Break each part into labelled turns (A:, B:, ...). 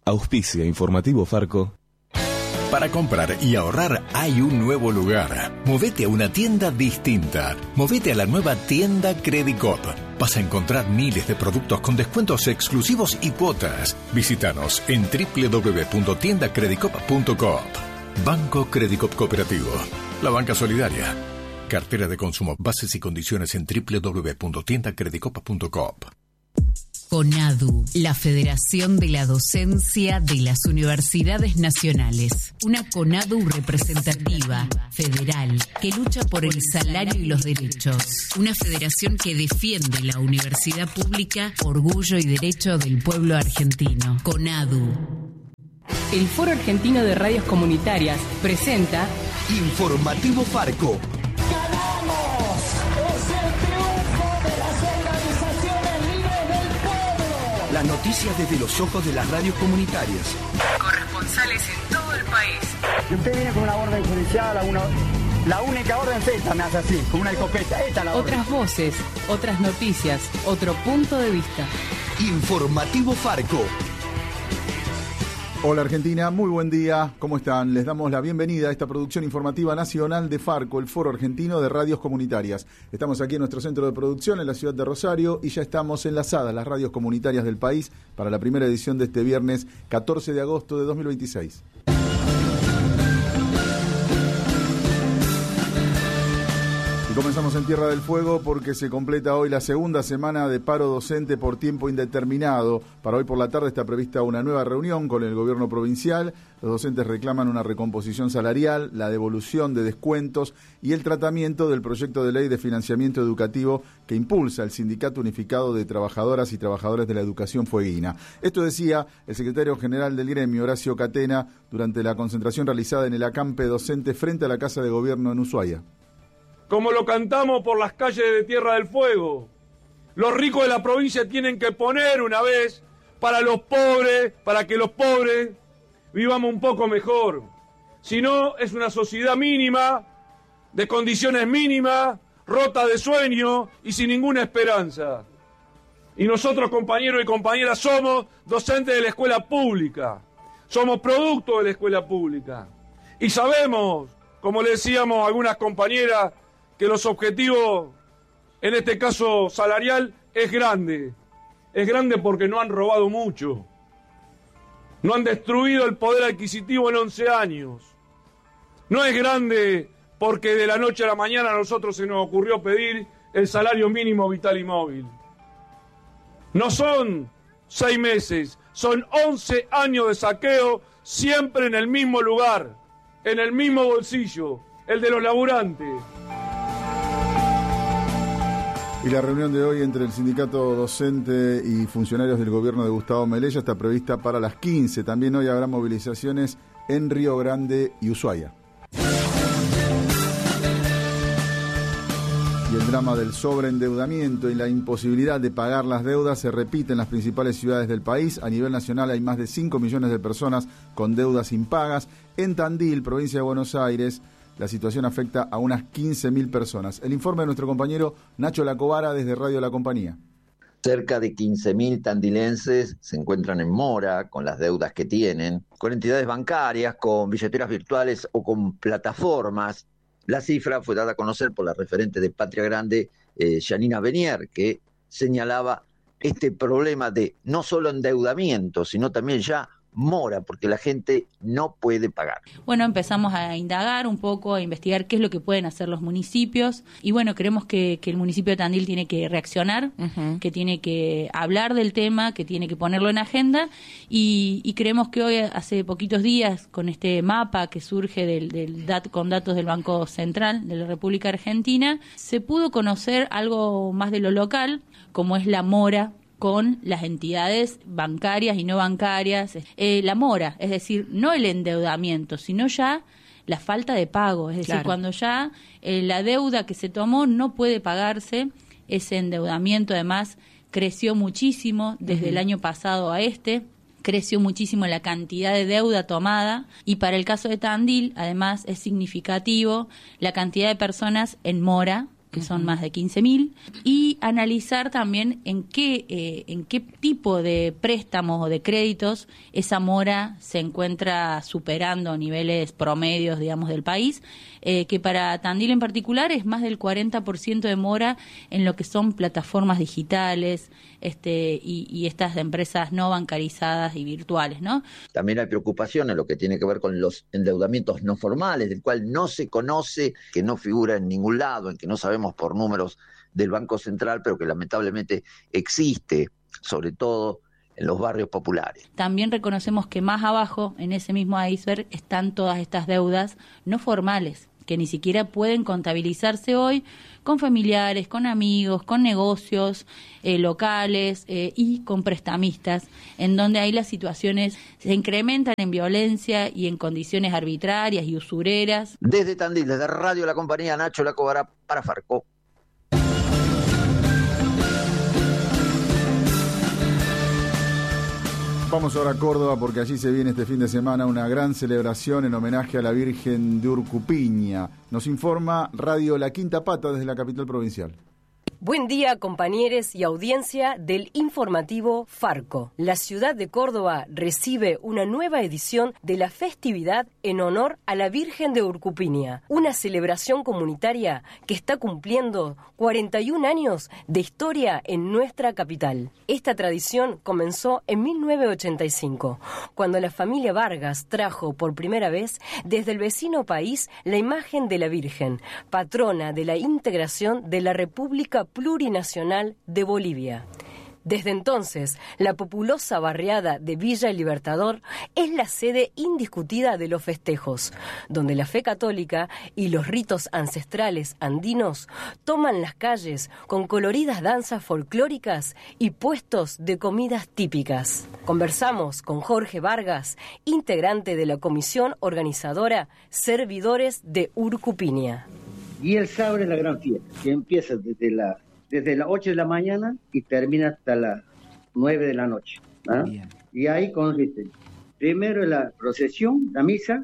A: Auspicia Informativo Farco.
B: Para comprar y ahorrar hay un nuevo lugar. Movete a una tienda distinta. Movete a la nueva tienda Credicop. Vas a encontrar miles de productos con descuentos exclusivos y cuotas. Visítanos en www.tiendacredicop.coop. Banco Credicop Cooperativo. La banca solidaria. Cartera de consumo. Bases y condiciones en www.tiendacredicop.coop.
C: CONADU, la Federación de la Docencia de las Universidades Nacionales. Una CONADU representativa, federal, que lucha por el salario y los derechos. Una federación que defiende la universidad pública, orgullo y derecho del pueblo argentino. CONADU.
D: El Foro Argentino de Radios Comunitarias presenta
E: Informativo Farco. Las noticias desde los ojos de las radios comunitarias.
C: Corresponsales en todo el país.
F: Si usted viene con una orden judicial, la única orden es esta, me hace así, con una escopeta. Esta es la orden.
D: otras voces, otras noticias, otro punto de vista.
E: Informativo Farco.
G: Hola Argentina, muy buen día, ¿cómo están? Les damos la bienvenida a esta producción informativa nacional de Farco, el Foro Argentino de Radios Comunitarias. Estamos aquí en nuestro centro de producción en la ciudad de Rosario y ya estamos enlazadas las radios comunitarias del país para la primera edición de este viernes 14 de agosto de 2026. Comenzamos en Tierra del Fuego porque se completa hoy la segunda semana de paro docente por tiempo indeterminado. Para hoy por la tarde está prevista una nueva reunión con el gobierno provincial. Los docentes reclaman una recomposición salarial, la devolución de descuentos y el tratamiento del proyecto de ley de financiamiento educativo que impulsa el Sindicato Unificado de Trabajadoras y Trabajadores de la Educación Fueguina. Esto decía el secretario general del gremio, Horacio Catena, durante la concentración realizada en el acampe docente frente a la Casa de Gobierno en Ushuaia.
H: Como lo cantamos por las calles de Tierra del Fuego. Los ricos de la provincia tienen que poner una vez para los pobres, para que los pobres vivamos un poco mejor. Si no, es una sociedad mínima, de condiciones mínimas, rota de sueño y sin ninguna esperanza. Y nosotros, compañeros y compañeras, somos docentes de la escuela pública. Somos producto de la escuela pública. Y sabemos, como le decíamos a algunas compañeras, que los objetivos, en este caso salarial, es grande. Es grande porque no han robado mucho. No han destruido el poder adquisitivo en 11 años. No es grande porque de la noche a la mañana a nosotros se nos ocurrió pedir el salario mínimo vital y móvil. No son 6 meses, son 11 años de saqueo, siempre en el mismo lugar, en el mismo bolsillo, el de los laburantes.
G: Y la reunión de hoy entre el sindicato docente y funcionarios del gobierno de Gustavo Melella está prevista para las 15. También hoy habrá movilizaciones en Río Grande y Ushuaia. Y el drama del sobreendeudamiento y la imposibilidad de pagar las deudas se repite en las principales ciudades del país. A nivel nacional hay más de 5 millones de personas con deudas impagas. En Tandil, provincia de Buenos Aires, la situación afecta a unas 15.000 personas. El informe de nuestro compañero Nacho Lacobara desde Radio La Compañía.
I: Cerca de 15.000 tandilenses se encuentran en mora con las deudas que tienen, con entidades bancarias, con billeteras virtuales o con plataformas. La cifra fue dada a conocer por la referente de Patria Grande, Janina Benier, que señalaba este problema de no solo endeudamiento, sino también ya mora, porque la gente no puede pagar.
J: Bueno, empezamos a indagar un poco, a investigar qué es lo que pueden hacer los municipios y bueno, creemos que el municipio de Tandil tiene que reaccionar, que tiene que hablar del tema, que tiene que ponerlo en agenda y creemos que hoy, hace poquitos días, con este mapa que surge con datos del Banco Central de la República Argentina, se pudo conocer algo más de lo local, como es la mora con las entidades bancarias y no bancarias. La mora, es decir, no el endeudamiento, sino ya la falta de pago, es decir, claro, cuando ya la deuda que se tomó no puede pagarse, ese endeudamiento además creció muchísimo desde el año pasado a creció muchísimo la cantidad de deuda tomada y para el caso de Tandil además es significativo la cantidad de personas en mora que son más de 15.000, y analizar también en qué tipo de préstamos o de créditos esa mora se encuentra superando niveles promedios, digamos, del país, que para Tandil en particular es más del 40% de mora en lo que son plataformas digitales y estas empresas no bancarizadas y virtuales, ¿no?
I: También hay preocupación en lo que tiene que ver con los endeudamientos no formales, del cual no se conoce, que no figura en ningún lado, en que no sabemos por números del Banco Central, pero que lamentablemente existe, sobre todo en los barrios populares.
J: También reconocemos que más abajo, en ese mismo iceberg, están todas estas deudas no formales, que ni siquiera pueden contabilizarse hoy con familiares, con amigos, con negocios locales y con prestamistas, en donde ahí las situaciones se incrementan en violencia y en condiciones arbitrarias y usureras.
I: Desde Tandil, desde Radio La Compañía, Nacho Lacobara para Farco.
G: Vamos ahora a Córdoba porque allí se viene este fin de semana una gran celebración en homenaje a la Virgen de Urcupiña. Nos informa Radio La Quinta Pata desde la capital provincial.
K: Buen día, compañeros y audiencia del informativo Farco. La ciudad de Córdoba recibe una nueva edición de la festividad en honor a la Virgen de Urcupiña, una celebración comunitaria que está cumpliendo 41 años de historia en nuestra capital. Esta tradición comenzó en 1985, cuando la familia Vargas trajo por primera vez desde el vecino país la imagen de la Virgen, patrona de la integración de la República Plurinacional de Bolivia. Desde entonces, la populosa barriada de Villa Libertador es la sede indiscutida de los festejos, donde la fe católica y los ritos ancestrales andinos toman las calles con coloridas danzas folclóricas y puestos de comidas típicas. Conversamos con Jorge Vargas, integrante de la comisión organizadora Servidores de Urcupiña.
L: Y el sábado es la gran fiesta, que empieza desde las 8 de la mañana y termina hasta las 9 de la noche. Y ahí consiste, primero la procesión, la misa,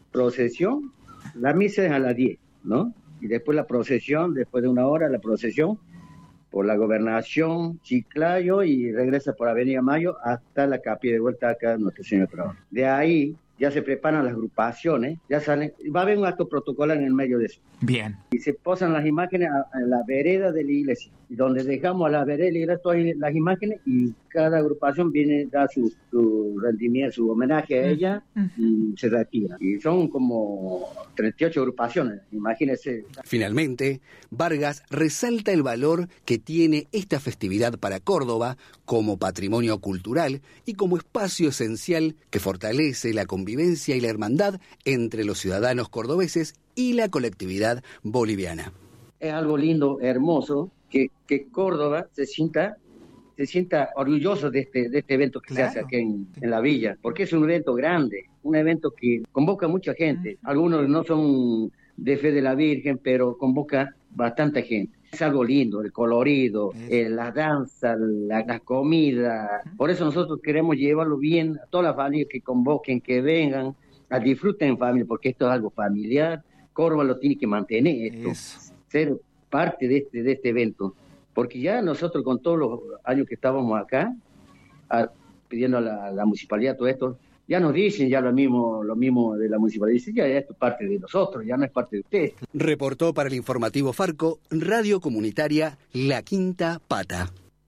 L: la misa es a las 10, ¿no? Y después la procesión, después de una hora, la procesión por la Gobernación, Chiclayo, y regresa por Avenida Mayo hasta la capilla de vuelta acá, Nuestro Señor de Trabajo. De ahí ya se preparan las agrupaciones, ya salen, va a haber un acto protocolar en el medio de eso.
M: Bien.
L: Y se posan las imágenes en la vereda de la iglesia, donde dejamos a la vereda de la iglesia todas las imágenes, y cada agrupación viene a dar su rendimiento, su homenaje a ella, y se retira. Y son como 38 agrupaciones, imagínense.
N: Finalmente, Vargas resalta el valor que tiene esta festividad para Córdoba como patrimonio cultural y como espacio esencial que fortalece la convivencia y la hermandad entre los ciudadanos cordobeses y la colectividad boliviana.
L: Es algo lindo, hermoso, que Córdoba se sienta orgulloso de este evento que se hace aquí en la villa, porque es un evento grande, un evento que convoca a mucha gente. Algunos no son de fe de la Virgen, pero convoca bastante gente. Es algo lindo, el colorido, la danza, la comida. Por eso nosotros queremos llevarlo bien a todas las familias que convoquen, que vengan, a disfruten en familia, porque esto es algo familiar. Córdoba lo tiene que mantener, ser parte de este evento. Porque ya nosotros, con todos los años que estábamos acá, pidiendo a la municipalidad todo esto, ya nos dicen ya lo mismo de la municipalidad, dicen ya esto es parte de nosotros, ya no es parte de ustedes.
N: Reportó para el informativo Farco, Radio Comunitaria La Quinta Pata.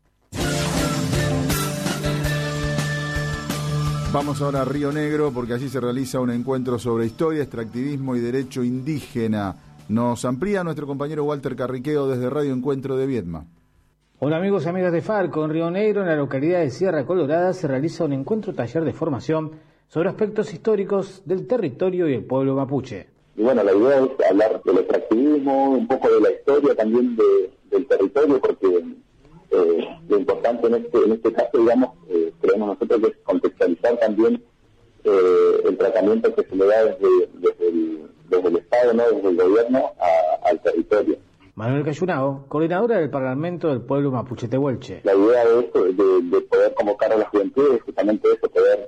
G: Vamos ahora a Río Negro porque allí se realiza un encuentro sobre historia, extractivismo y derecho indígena. Nos amplía nuestro compañero Walter Carriqueo desde Radio Encuentro de Viedma.
O: Hola amigos y amigas de Farco. En Río Negro, en la localidad de Sierra Colorada, se realiza un encuentro taller de formación sobre aspectos históricos del territorio y el pueblo mapuche.
P: Y bueno, la idea es hablar del extractivismo, un poco de la historia también del territorio, porque lo importante en este caso, digamos, creemos nosotros que es contextualizar también el tratamiento que se le da desde el Estado, ¿no? Desde el gobierno al territorio.
O: Manuel Cayunao, coordinadora del Parlamento del Pueblo Mapuche Tehuelche.
P: La idea de esto, de poder convocar a la juventud, es justamente eso, poder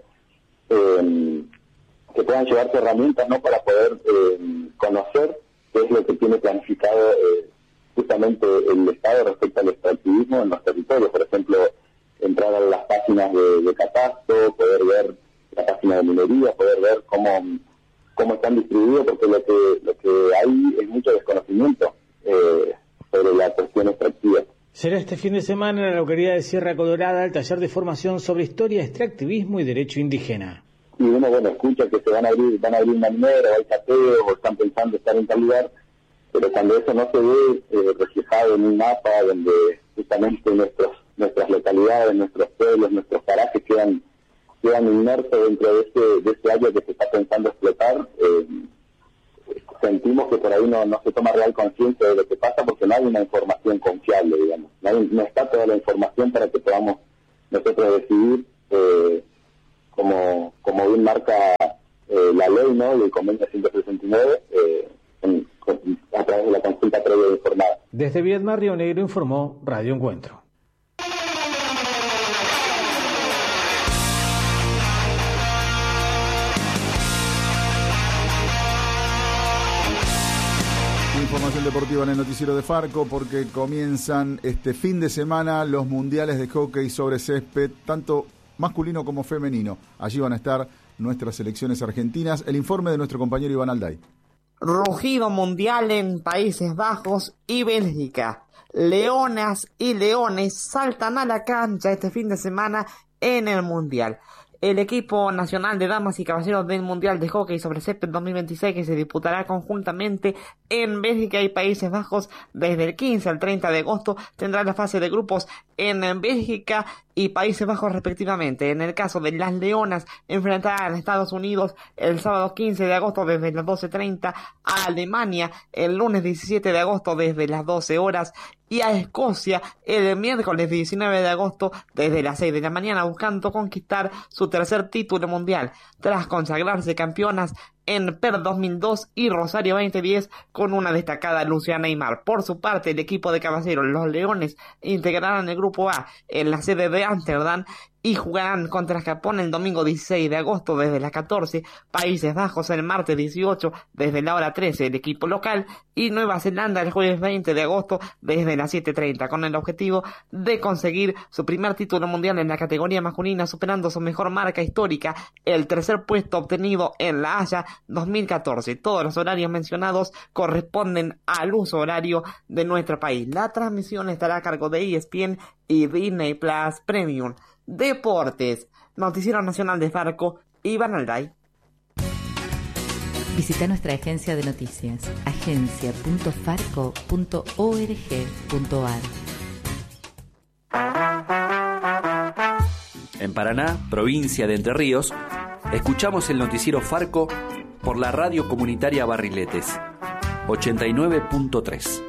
P: que puedan llevarse herramientas, ¿no? Para poder conocer qué es lo que tiene planificado justamente el Estado respecto al extractivismo en los territorios. Por ejemplo, entrar a las páginas de catastro, poder ver la página de minería, poder ver cómo están distribuidos, porque lo que hay es mucho desconocimiento sobre la cuestión extractiva.
O: Será este fin de semana en la localidad de Sierra Colorada el taller de formación sobre historia, extractivismo y derecho indígena.
P: Y uno, escucha que se van a abrir una minera, hay saqueos, o están pensando estar en tal lugar, pero cuando eso no se ve reflejado en un mapa donde justamente nuestras localidades, nuestros pueblos, nuestros parajes quedan inmersos dentro de ese área que se está pensando explotar, sentimos que por ahí no se toma real conciencia de lo que pasa, porque no hay una información confiable, digamos. No está toda la información para que podamos nosotros decidir, como bien marca la ley, ¿no?, del convenio 169, a través de la consulta previa informada.
O: Desde Viedma, Río Negro, informó Radio Encuentro.
G: Información deportiva en el noticiero de Farco, porque comienzan este fin de semana los mundiales de hockey sobre césped, tanto masculino como femenino. Allí van a estar nuestras selecciones argentinas. El informe de nuestro compañero Iván Alday.
M: Rugido mundial en Países Bajos y Bélgica. Leonas y leones saltan a la cancha este fin de semana en el mundial. El equipo nacional de damas y caballeros del Mundial de Hockey sobre Césped 2026, que se disputará conjuntamente en Bélgica y Países Bajos desde el 15 al 30 de agosto, tendrá la fase de grupos en Bélgica y Países Bajos respectivamente. En el caso de las leonas, enfrentarán a Estados Unidos el sábado 15 de agosto desde las 12:30, a Alemania el lunes 17 de agosto desde las 12 horas y a Escocia el miércoles 19 de agosto desde las 6 de la mañana, buscando conquistar su tercer título mundial tras consagrarse campeonas en Perth 2002 y Rosario 2010 con una destacada Luciana Aymar. Por su parte, el equipo de caballeros, los Leones, integrarán el grupo A en la sede de Ámsterdam y jugarán contra Japón el domingo 16 de agosto desde las 14, Países Bajos el martes 18 desde la hora 13 el equipo local y Nueva Zelanda el jueves 20 de agosto desde las 7:30, con el objetivo de conseguir su primer título mundial en la categoría masculina, superando su mejor marca histórica, el tercer puesto obtenido en La Haya 2014. Todos los horarios mencionados corresponden al uso horario de nuestro país. La transmisión estará a cargo de ESPN y Disney Plus Premium. Deportes, Noticiero Nacional de Farco, Iván Alday.
C: Visita nuestra agencia de noticias, agencia.farco.org.ar.
Q: En Paraná, provincia de Entre Ríos, escuchamos el noticiero Farco por la radio comunitaria Barriletes, 89.3.